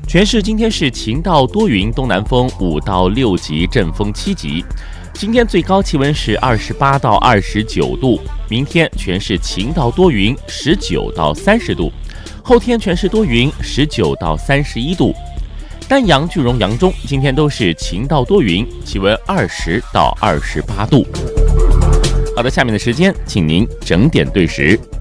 全市今天是晴到多云，东南风5到6级，阵风7级。今天最高气温是28到29度，明天全市晴到多云，19到30度，后天全市多云，19到31度。丹阳、句容、扬中今天都是晴到多云，气温20到28度。好的，下面的时间，请您整点对时。